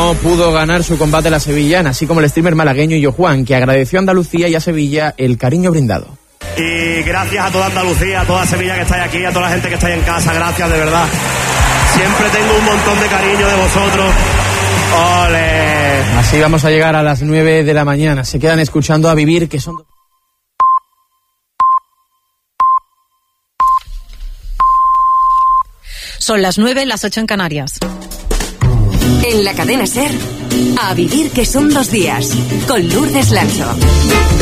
no pudo ganar su combate la sevillana, así como el streamer malagueño Illo Juan, que agradeció a Andalucía y a Sevilla el cariño brindado. Y gracias a toda Andalucía, a toda Sevilla que estáis aquí, a toda la gente que estáis en casa, gracias de verdad. Siempre tengo un montón de cariño de vosotros. ¡Ole! Así vamos a llegar a las 9 de la mañana. Se quedan escuchando A Vivir, que son... Son las 9, las 8 en Canarias. En la cadena SER, A Vivir, que son 2 días, con Lourdes Lancho.